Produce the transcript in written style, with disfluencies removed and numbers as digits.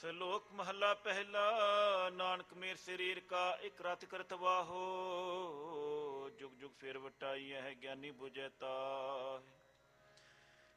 ਸ਼ਲੋਕ ਮਹੱਲਾ ਪਹਿਲਾ। ਨਾਨਕ ਮੇਰ ਸਰੀਰ ਕਾ ਇਕ ਰਤ ਕਰਤ ਵਾਹੋ, ਜੁਗ ਜੁਗ ਫੇਰ ਵਟਾਈ ਹੈ ਗਿਆਨੀ ਬੁਝੈ ਤਾਹਿ।